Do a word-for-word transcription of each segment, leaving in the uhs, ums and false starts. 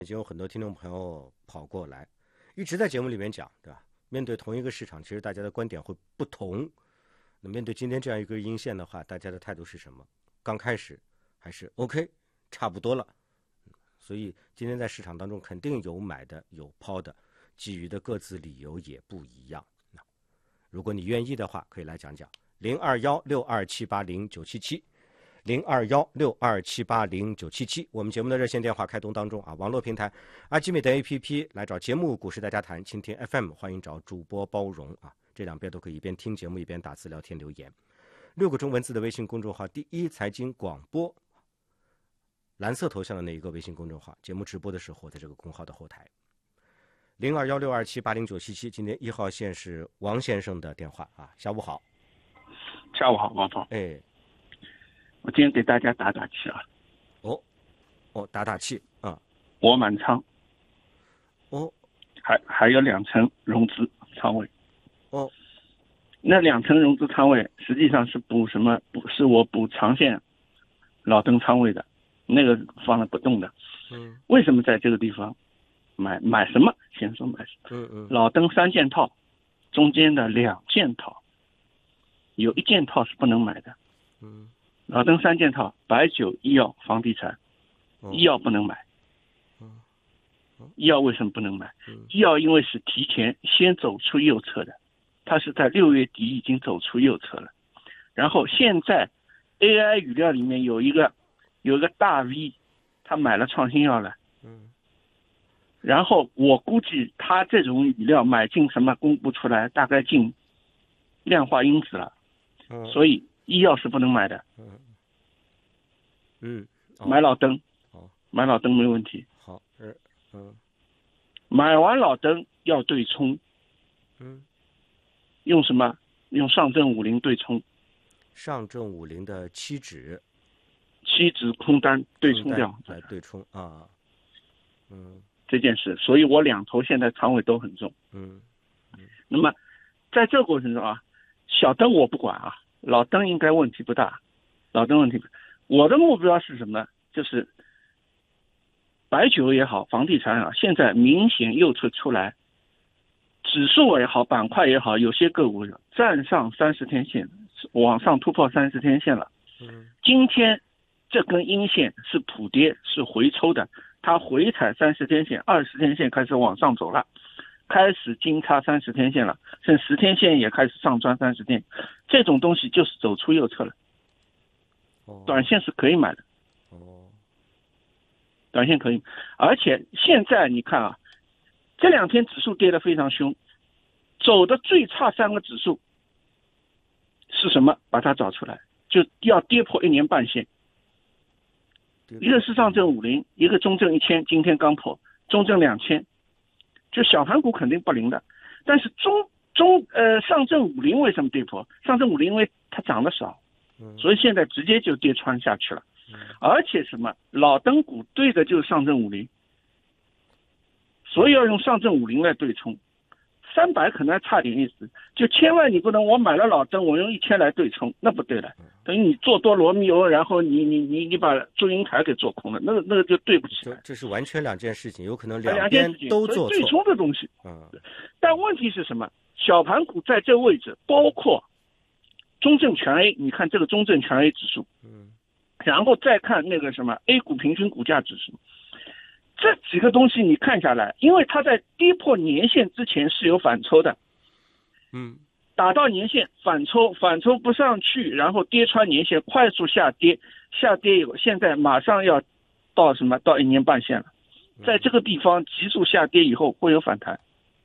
已经有很多听众朋友跑过来，一直在节目里面讲，对吧？面对同一个市场，其实大家的观点会不同。那面对今天这样一个阴线的话，大家的态度是什么？刚开始还是 OK， 差不多了。所以今天在市场当中肯定有买的有抛的，基于的各自理由也不一样。如果你愿意的话，可以来讲讲零二幺六二七八零九七七。零二幺六二七八零九七七，我们节目的热线电话开通当中啊，网络平台阿基米德 A P P 来找节目股市大家谈，蜻蜓 F M 欢迎找主播包容啊，这两边都可以一边听节目一边打字聊天留言。六个中文字的微信公众号，第一财经广播，蓝色头像的那一个微信公众号，节目直播的时候在这个公号的后台。零二幺六二七八零九七七，今天一号线是王先生的电话啊，下午好。 下午好，王总。 哎。 我今天给大家打打气啊！ 哦，哦，打打气啊！ 我满仓， 哦， 还还有两层融资仓位， 哦， 那两层融资仓位实际上是补什么？补是我补长线老登仓位的，那个放了不动的。 嗯， 为什么在这个地方买买什么？先说买什么？ 嗯嗯， 老登三件套，中间的两件套，有一件套是不能买的。 嗯。 老登三件套，白酒、医药、房地产，医药不能买。医药为什么不能买？医药因为是提前先走出右侧的，它是在六月底已经走出右侧了。然后现在 A I 语料里面有一个有一个大 V， 他买了创新药了。然后我估计他这种语料买进什么公布出来，大概进量化因子了。所以医药是不能买的。 嗯，嗯， 哦、买老登， 哦， 买老登没问题。 好，嗯嗯， 买完老登要对冲， 嗯， 用什么？用上证五零对冲。 上证五零的期指， 期指空单对冲掉， 来对冲啊，嗯， 这件事，所以我两头现在仓位都很重。 嗯，嗯那么在这个过程中啊，小登我不管啊。老登应该问题不大，老登问题不大。我的目标是什么？就是白酒也好，房地产也好，现在明显右侧出来，指数也好，板块也好，有些个股站上三十天线，往上突破三十天线了。 嗯， 今天这根阴线是普跌，是回抽的，它回踩三十天线、二十天线开始往上走了。开始金叉三十天线了，甚至十天线也开始上穿三十天，这种东西就是走出右侧了。 哦， 短线是可以买的。 哦， 短线可以，而且现在你看啊，这两天指数跌得非常凶，走的最差三个指数是什么？把它找出来，就要跌破一年半线。一个是上证五零，一个中证一千，今天刚破，中证两千。就小盘股肯定不灵的，但是中中呃上证五零为什么跌破？上证五零因为它涨得少，所以现在直接就跌穿下去了。而且什么老登股对的就是上证五零，所以要用上证五零来对冲。三百可能还差点意思，就千万你不能我买了老登，我用一千来对冲，那不对了，等于你做多罗密欧，然后你你你你把祝英台给做空了，那个那个就对不起来。 这是完全两件事情，有可能两边都做错。 对冲的东西， 嗯， 但问题是什么？小盘股在这位置，包括中证全 A， 你看这个中证全 A 指数， 嗯， 然后再看那个什么 A 股平均股价指数。这几个东西你看下来，因为它在跌破年线之前是有反抽的， 嗯， 打到年线反抽，反抽不上去，然后跌穿年线，快速下跌，下跌以后，现在马上要到什么？到一年半线了，在这个地方急速下跌以后会有反弹，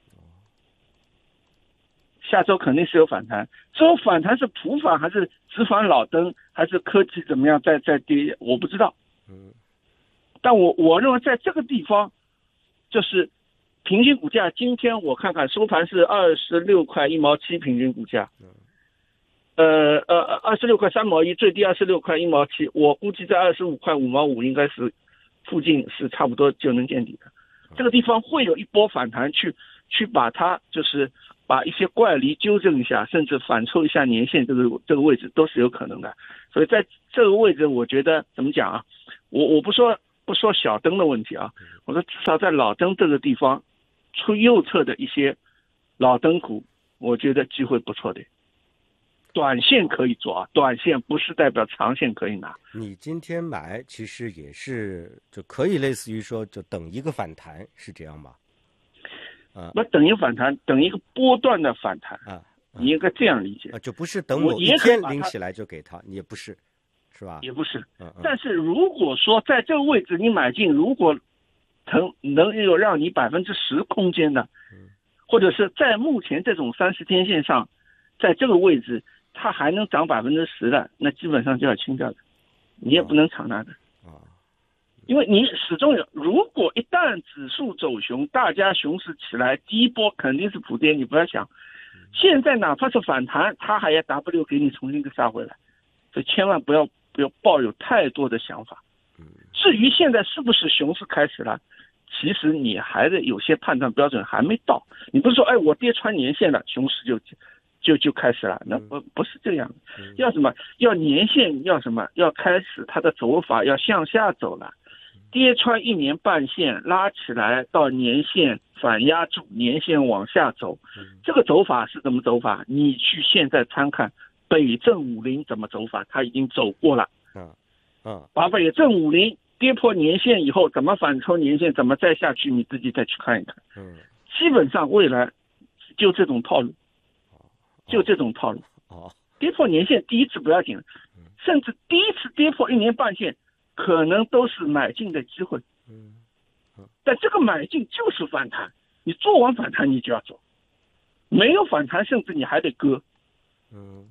下周肯定是有反弹，这种反弹是普反还是直反老登还是科技怎么样再再跌，我不知道， 嗯。 但我我认为在这个地方，就是平均股价，今天我看看收盘是二十六块一毛七平均股价，呃呃二十六块三毛一，最低二十六块一毛七，我估计在二十五块五毛五应该是附近是差不多就能见底的。这个地方会有一波反弹去去把它就是把一些怪离纠正一下，甚至反抽一下年线，这个这个位置都是有可能的。所以在这个位置，我觉得怎么讲啊？我我不说。 不说小灯的问题啊，我说至少在老灯这个地方，出右侧的一些老灯股，我觉得机会不错的。短线可以做啊，短线不是代表长线可以拿。 你今天买其实也是就可以类似于说就等一个反弹，是这样吗？啊， 那等一个反弹，等一个波段的反弹啊，啊你应该这样理解啊，就不是等某一天拎起来就给他，也不是，是吧？ 也不是。 嗯嗯、 但是如果说在这个位置你买进，如果能能有让你百分之十空间的， 嗯， 或者是在目前这种三十天线上，在这个位置它还能涨百分之十的，那基本上就要清掉的，你也不能长拿的。 啊， 因为你始终有，如果一旦指数走熊，大家熊市起来，第一波肯定是普跌，你不要想。现在哪怕是反弹，它还要 W 给你重新给杀回来，所以千万不要不要抱有太多的想法。至于现在是不是熊市开始了，其实你还得有些判断标准还没到。你不是说哎我跌穿年线了，熊市就就就开始了，那不不是这样。要什么？要年线要什么？要开始它的走法要向下走了。跌穿一年半线拉起来到年线反压住，年线往下走，这个走法是怎么走法？你去现在参看北证五零怎么走法，它已经走过了。 嗯嗯， 把北证五零跌破年线以后怎么反抽年线，怎么再下去，你自己再去看一看。 嗯， 基本上未来就这种套路，就这种套路。 哦， 跌破年线第一次不要紧，甚至第一次跌破一年半线。可能都是买进的机会， 嗯， 但这个买进就是反弹，你做完反弹你就要走，没有反弹甚至你还得割， 嗯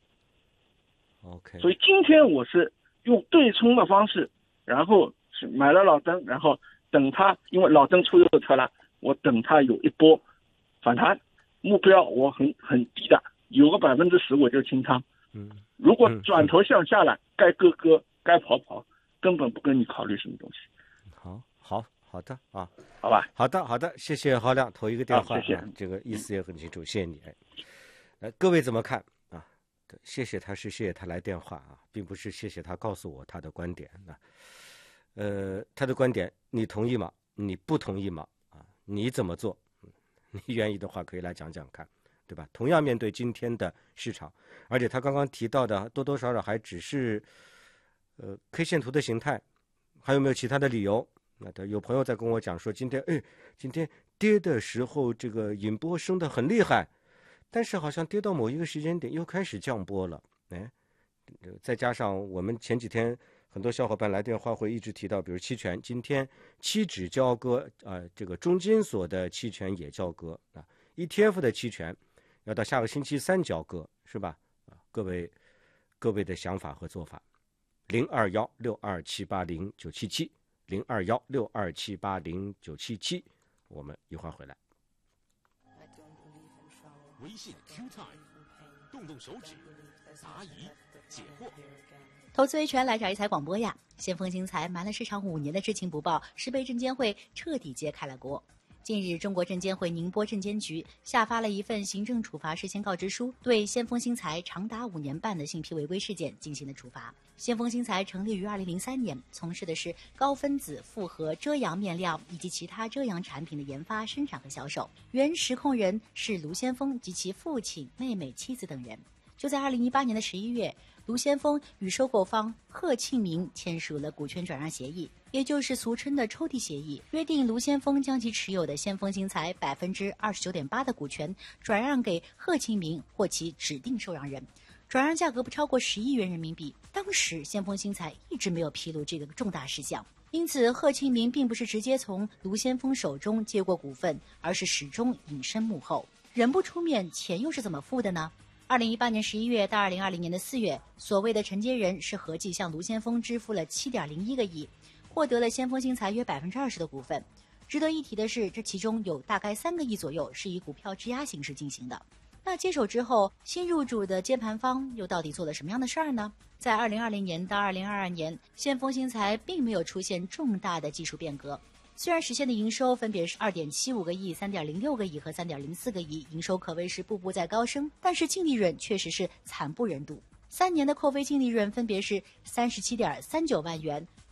，OK。 所以今天我是用对冲的方式，然后是买了老灯，然后等它，因为老灯出右侧了，我等它有一波反弹，目标我很很低的，有个百分之十我就清仓， 嗯， 如果转头向下了，该割割，该跑跑。根本不跟你考虑什么东西。 好，好，好的啊， 好吧， 好的，好的，谢谢郝亮投一个电话， 谢谢、 啊，这个意思也很清楚，谢谢你。呃，各位怎么看啊？谢谢他是谢谢他来电话啊，并不是谢谢他告诉我他的观点啊。呃，他的观点你同意吗？你不同意吗？啊，你怎么做？你愿意的话可以来讲讲看，对吧？同样面对今天的市场，而且他刚刚提到的多多少少还只是。呃 ，K 线图的形态，还有没有其他的理由？那他有朋友在跟我讲说，今天哎，今天跌的时候这个引波升得很厉害，但是好像跌到某一个时间点又开始降波了，哎，再加上我们前几天很多小伙伴来电话会一直提到，比如期权，今天期指交割啊、呃，这个中金所的期权也交割啊 ，E T F 的期权要到下个星期三交割，是吧？啊，各位各位的想法和做法。零二幺六二七八零九七七，零二幺六二七八零九七七，我们一会儿回来。 微信 Q Time， 动动手指，答疑解惑。 投资维权来找一财广播呀！先锋精彩瞒了市场五年的知情不报，是被证监会彻底揭开了锅。近日，中国证监会宁波证监局下发了一份行政处罚事先告知书，对先锋新材长达五年半的信披违规事件进行了处罚。先锋新材成立于二零零三年，从事的是高分子复合遮阳面料以及其他遮阳产品的研发、生产和销售。原实控人是卢先锋及其父亲、妹妹、妻子等人。就在二零一八年的十一月，卢先锋与收购方贺庆明签署了股权转让协议，也就是俗称的抽屉协议，约定卢先锋将其持有的先锋新材百分之二十九点八的股权转让给贺庆明或其指定受让人，转让价格不超过十亿元人民币。当时先锋新材一直没有披露这个重大事项，因此贺庆明并不是直接从卢先锋手中接过股份，而是始终隐身幕后，人不出面，钱又是怎么付的呢？二零一八年十一月到二零二零年的四月，所谓的承接人是合计向卢先锋支付了七点零一个亿，获得了先锋新材约百分之二十的股份。值得一提的是，这其中有大概三个亿左右是以股票质押形式进行的。那接手之后，新入主的接盘方又到底做了什么样的事儿呢？在二零二零年到二零二二年，先锋新材并没有出现重大的技术变革。虽然实现的营收分别是 二点七五个亿、三点零六个亿和 三点零四个亿，营收可谓是步步在高升，但是净利润确实是惨不忍睹。三年的扣非净利润分别是三十七点三九万元、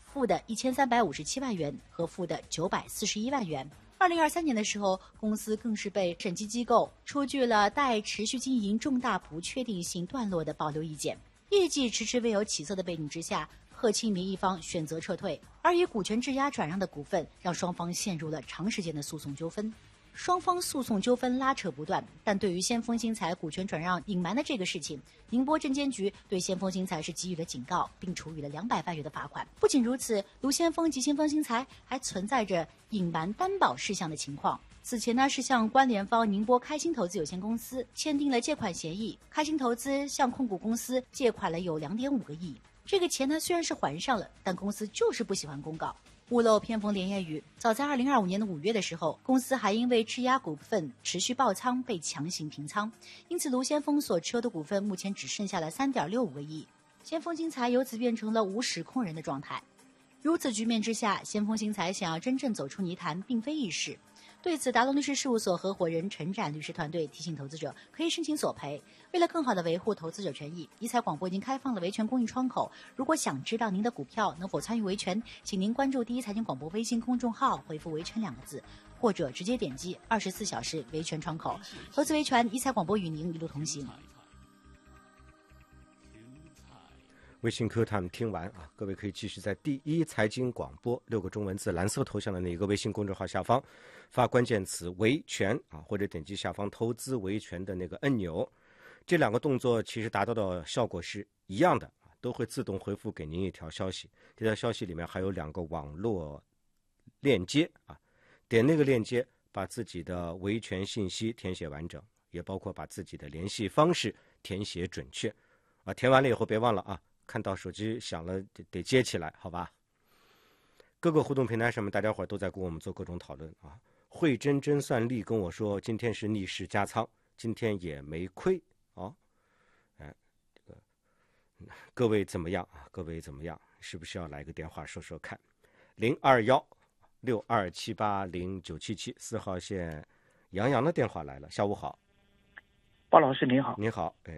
负的一千三百五十七万元和负的九百四十一万元。二零二三年的时候，公司更是被审计机构出具了待持续经营重大不确定性段落的保留意见。业绩迟迟未有起色的背景之下，贺清明一方选择撤退，而以股权质押转让的股份让双方陷入了长时间的诉讼纠纷。双方诉讼纠纷拉扯不断，但对于先锋新材股权转让隐瞒的这个事情，宁波证监局对先锋新材是给予了警告，并处以了两百万元的罚款。不仅如此，卢先锋及先锋新材还存在着隐瞒担保事项的情况。此前呢，是向关联方宁波开心投资有限公司签订了借款协议，开心投资向控股公司借款了有 两点五个亿。这个钱呢虽然是还上了，但公司就是不喜欢公告。屋漏偏逢连夜雨，早在二零二五年的五月的时候，公司还因为质押股份持续爆仓被强行平仓，因此卢先锋所持有的股份目前只剩下了 三点六五个亿，先锋新材由此变成了无实控人的状态。如此局面之下，先锋新材想要真正走出泥潭并非易事。对此，达龙律师事务所合伙人陈展律师团队提醒投资者可以申请索赔。为了更好地维护投资者权益，一财广播已经开放了维权公益窗口。如果想知道您的股票能否参与维权，请您关注第一财经广播微信公众号，回复维权两个字，或者直接点击二十四小时维权窗口。投资维权，一财广播与您一路同行。 微信 Q Time 听完啊，各位可以继续在第一财经广播六个中文字蓝色头像的那个微信公众号下方发关键词维权啊，或者点击下方投资维权的那个按钮。这两个动作其实达到的效果是一样的啊，都会自动回复给您一条消息。这条消息里面还有两个网络链接啊，点那个链接，把自己的维权信息填写完整，也包括把自己的联系方式填写准确啊。填完了以后别忘了啊，看到手机响了得得接起来，好吧？各个互动平台上面，大家伙都在跟我们做各种讨论啊。慧真真算力跟我说，今天是逆势加仓，今天也没亏哦。哎，这个各位怎么样啊？各位怎么样？是不是要来个电话说说看？零二幺六二七八零九七七四号线，杨洋的电话来了。下午好， 鲍老师您好。 你好，哎。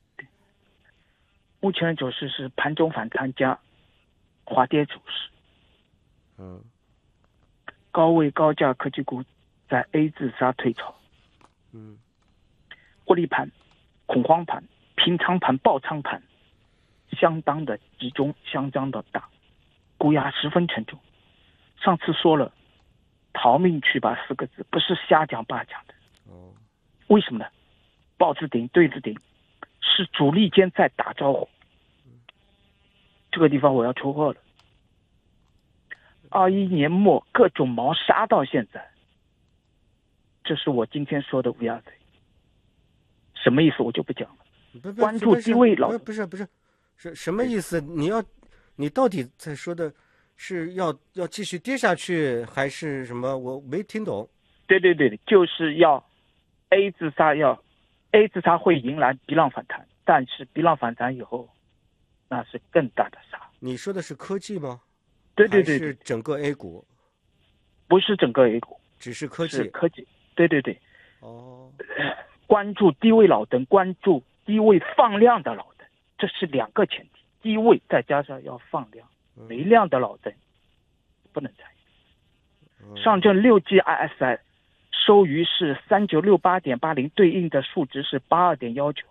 目前的走势是盘中反弹加滑跌走势。 嗯， 高位高价科技股在 A 字杀退潮。 嗯， 获利盘、恐慌盘、平仓盘、爆仓盘，相当的集中，相当的大，股压十分沉重。上次说了，逃命去吧四个字，不是瞎讲罢讲的。 哦， 为什么呢？豹子顶对子顶。是主力间在打招呼，这个地方我要出货了。二一年末各种毛杀到现在，这是我今天说的乌鸦嘴，什么意思我就不讲了。 不不关注低位老不不是不是是什么意思？你要你到底在说的是要要继续跌下去，还是什么？我没听懂。 对对对，就是要 A 字杀要。A 字它会迎来 B 浪反弹，但是 B 浪反弹以后，那是更大的杀。 你说的是科技吗？ 对对对， 是整个 A 股？ 不是整个 A 股， 只是科技。 是科技，对对对。 哦。 关注低位老登，关注低位放量的老登，这是两个前提。低位再加上要放量，没量的老登不能参与。上证六 G I S I。收于是三九六八点八零，对应的数值是八二点幺九。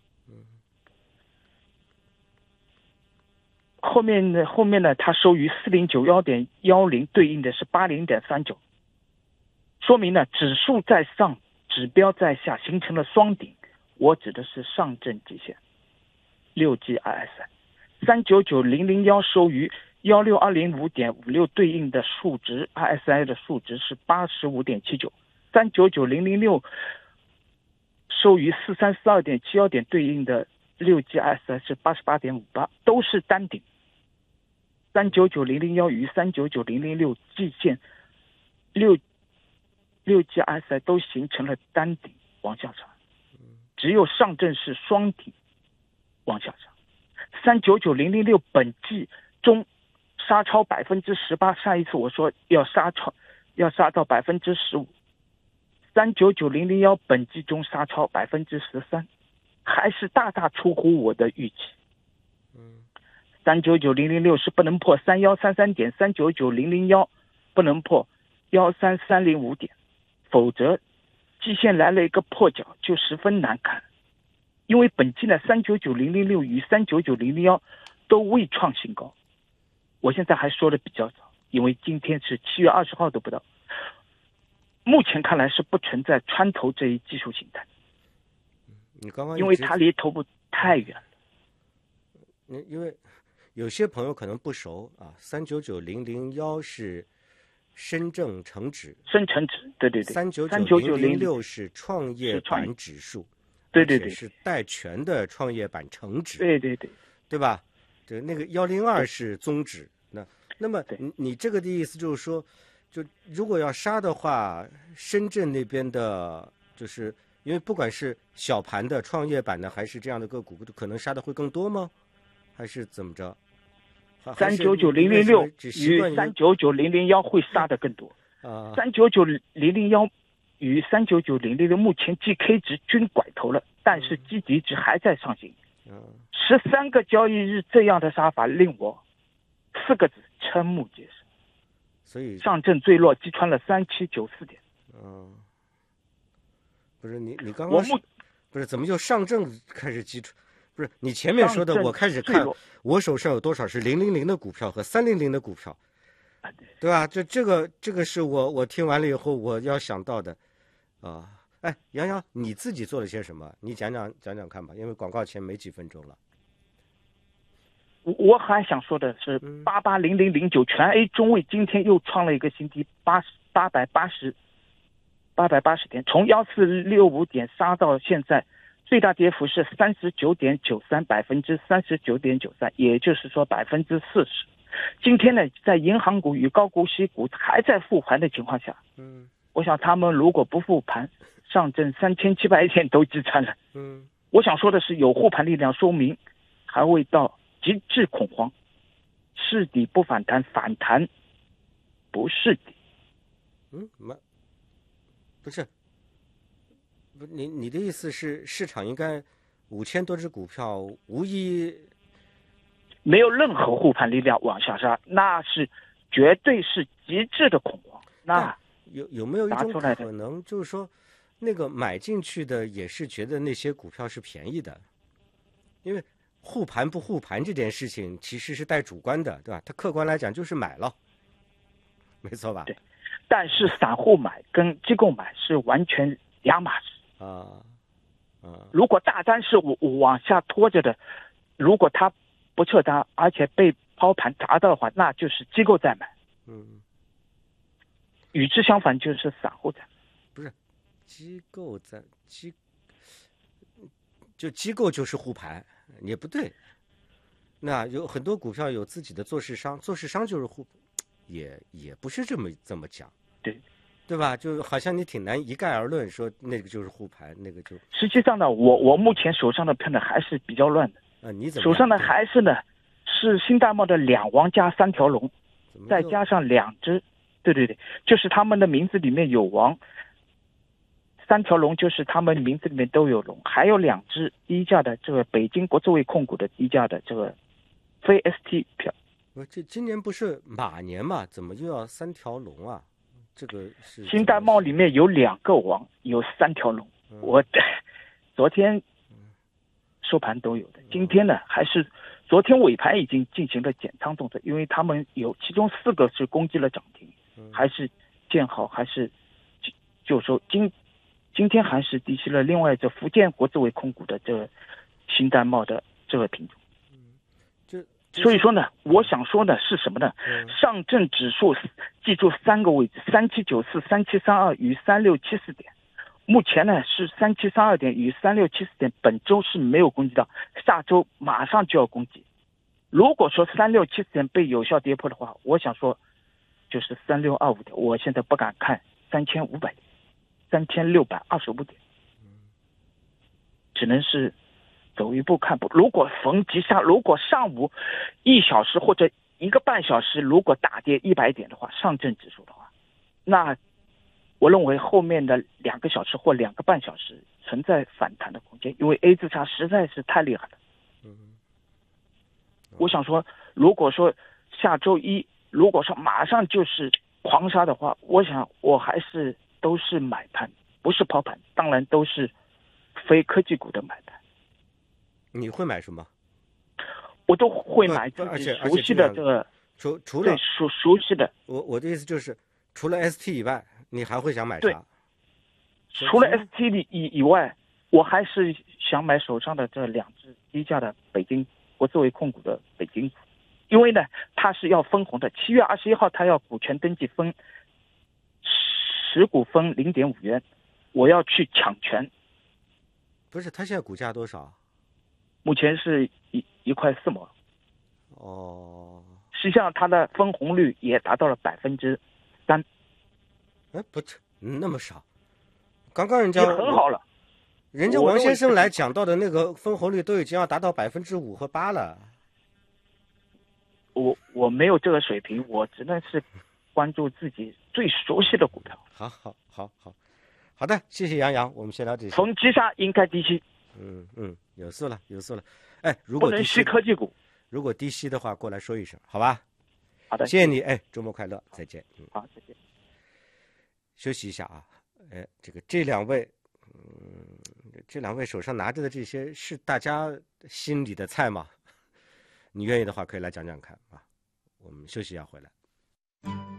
后面呢，后面呢，它收于四零九幺点幺零，对应的是八零点三九。说明呢，指数在上，指标在下，形成了双顶。我指的是上证极限，六 G I S I， 三九九零零幺收于一六二零五点五六，对应的数值 I S I 的数值是八十五点七九。三九九零零六收于四三四二点七幺点，对应的六 G I S I 是八十八点五八，都是单顶。三九九零零幺与三九九零零六季线六六 G I S I 都形成了单顶往下涨，只有上证是双顶往下涨。三九九零零六本季中杀超百分之十八，上一次我说要杀超要杀到百分之十五。三九九零零幺本季中杀超百分之十三，还是大大出乎我的预期。 三九九零零六是不能破三幺三三点，三九九零零幺不能破幺三三零五点，否则季线来了一个破角就十分难看。因为本期呢三九九零零六与三九九零零幺都未创新高，我现在还说的比较早，因为今天是七月二十号都不到，目前看来是不存在穿头这一技术形态。 你刚刚因为它离头部太远了。 嗯，因为有些朋友可能不熟啊，三九九零零幺是深证成指， 深成指，对对对， 三九九零零六是创业板指数， 对对对， 是带权的创业板成指， 对对对， 对吧？对，那个幺零二是综指。那那么你你这个的意思就是说，就如果要杀的话，深圳那边的，就是因为不管是小盘的创业板的，还是这样的个股，可能杀的会更多吗？还是怎么着？ 三九九零零六与三九九零零幺会杀的更多啊！三九九零零幺与三九九零零六目前 G K 值均拐头了，但是基底值还在上行。十三个交易日这样的杀法令我四个字瞠目结舌。 所以上证最弱击穿了三七九四点。 嗯，不是你你刚刚我不是怎么就上证开始击穿？不是你前面说的，我开始看我手上有多少是零零零的股票和三零零的股票，对吧？这这个这个是我我听完了以后我要想到的啊。哎，杨洋，你自己做了些什么？你讲讲讲讲看吧，因为广告前没几分钟了。 我我还想说的是，八八零零零九全 A 中位今天又创了一个新低，八十八百八十八百八十点，从幺四六五点杀到现在。最大跌幅是三十九点九三，百分之三十九点九三，也就是说百分之四十。今天呢，在银行股与高股息股还在复盘的情况下，嗯，我想他们如果不复盘，上证三千七百点都击穿了。嗯，我想说的是，有护盘力量，说明还未到极致恐慌，是底不反弹，反弹不是底。 嗯，没，不是。不，你你的意思是市场应该五千多只股票无一没有任何护盘力量往下杀，那是绝对是极致的恐慌。那有有没有一种可能，就是说那个买进去的也是觉得那些股票是便宜的？因为护盘不护盘这件事情其实是带主观的，对吧？它客观来讲就是买了，没错吧？ 对，但是散户买跟机构买是完全两码事。 啊，啊！ 如果大单是我往下拖着的，如果它不撤单，而且被抛盘砸到的话，那就是机构在买。 嗯。 与之相反，就是散户在买。 不是，机构在机，就机构就是护盘，也不对。那有很多股票有自己的做市商，做市商就是护，也也不是这么这么讲。 对。 对吧？就好像你挺难一概而论说那个就是护盘，那个就实际上呢，我我目前手上的判断还是比较乱的。 啊，你怎么手上的还是呢是新大茂的两王加三条龙，再加上两只，对对对，就是他们的名字里面有王，三条龙就是他们名字里面都有龙，还有两只低价的这个北京国资委控股的低价的这个非 S T 票。 我这今年不是马年嘛，怎么又要三条龙啊？这个是新大茂里面有两个王，有三条龙。嗯、我昨天收盘都有的，今天呢还是昨天尾盘已经进行了减仓动作，因为他们有其中四个是攻击了涨停，嗯、还是建好，还是就说今今天还是低吸了另外这福建国资委控股的这个新大茂的这个品种。所以说呢，我想说的是什么呢？嗯、上证指数记住三个位置：三七九四、三七三二与三六七四点。目前呢是三七三二点与三六七四点，本周是没有攻击到，下周马上就要攻击。如果说三六七四点被有效跌破的话，我想说就是三六二五点。我现在不敢看三千五百点，三千六百二十五点，只能是。走一步看步，如果逢急下，如果上午一小时或者一个半小时，如果大跌一百点的话，上证指数的话，那我认为后面的两个小时或两个半小时存在反弹的空间，因为 A 字差实在是太厉害了。 嗯， 我想说，如果说下周一，如果说马上就是狂杀的话，我想我还是都是买盘，不是抛盘，当然都是非科技股的买盘。 你会买什么？ 我都会买不自己而且而且熟悉的这个， 除除了对熟熟悉的， 我我的意思就是，除了 S T 以外，你还会想买对啥？ 除了 S T 的以以外，我还是想买手上的这两只低价的北京国资委控股的北京股，因为呢，它是要分红的。七月二十一号，它要股权登记分十股分零点五元，我要去抢权。 不是，它现在股价多少？ 目前是一一块四毛。 哦， 实际上它的分红率也达到了百分之三。 哎，不，那么少。刚刚人家也很好了。 人家王先生来讲到的那个分红率都已经要达到百分之五和八了。 我我没有这个水平，我只能是关注自己最熟悉的股票。 好好好好，好的，谢谢杨洋，我们先聊这些。 逢急杀应该低吸。 嗯嗯，有数了有数了。哎，如果不能吸科技股， 如果低吸的话，过来说一声，好吧？ 好的， 谢谢你。哎，周末快乐，再见。嗯， 好，再见。 休息一下啊。哎，这个这两位，嗯，这两位手上拿着的这些是大家心里的菜吗？你愿意的话，可以来讲讲看啊。我们休息一下回来。